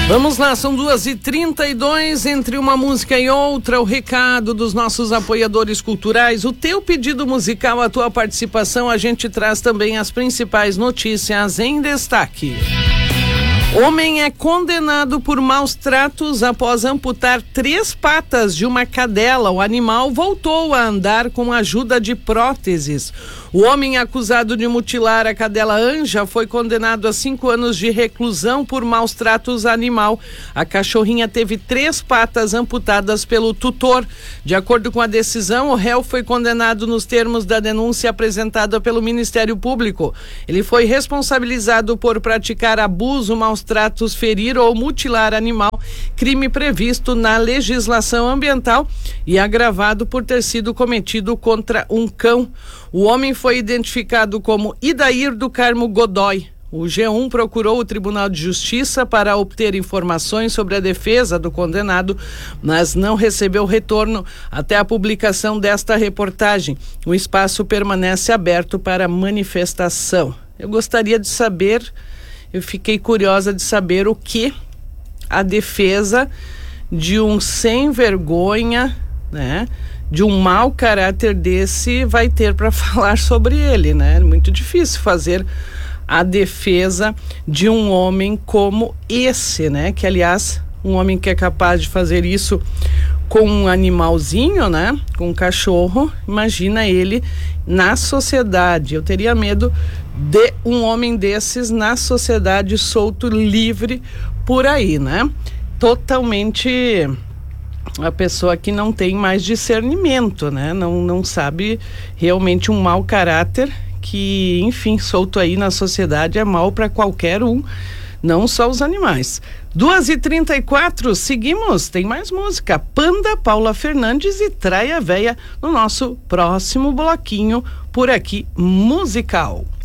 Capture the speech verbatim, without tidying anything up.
Vamos lá, são duas e trinta e dois, entre uma música e outra, o recado dos nossos apoiadores culturais, o teu pedido musical, a tua participação, a gente traz também as principais notícias em destaque. Homem é condenado por maus tratos após amputar três patas de uma cadela. O animal voltou a andar com a ajuda de próteses. O homem acusado de mutilar a cadela Anja foi condenado a cinco anos de reclusão por maus tratos animal. A cachorrinha teve três patas amputadas pelo tutor. De acordo com a decisão, o réu foi condenado nos termos da denúncia apresentada pelo Ministério Público. Ele foi responsabilizado por praticar abuso, maus tratos, ferir ou mutilar animal, crime previsto na legislação ambiental e agravado por ter sido cometido contra um cão. O homem foi identificado como Idair do Carmo Godoy. O G um procurou o Tribunal de Justiça para obter informações sobre a defesa do condenado, mas não recebeu retorno até a publicação desta reportagem. O espaço permanece aberto para manifestação. Eu gostaria de saber, eu fiquei curiosa de saber o que a defesa de um sem vergonha, né, de um mau caráter desse vai ter para falar sobre ele, né? É muito difícil fazer a defesa de um homem como esse, né? Que, aliás, um homem que é capaz de fazer isso com um animalzinho, né? Com um cachorro, imagina ele na sociedade. Eu teria medo de um homem desses na sociedade, solto, livre por aí, né? Totalmente a pessoa que não tem mais discernimento, né? Não, não sabe realmente um mau caráter que, enfim, solto aí na sociedade é mal para qualquer um, não só os animais. duas e trinta e quatro, seguimos, tem mais música. Panda, Paula Fernandes e Traia Véia no nosso próximo bloquinho por aqui musical.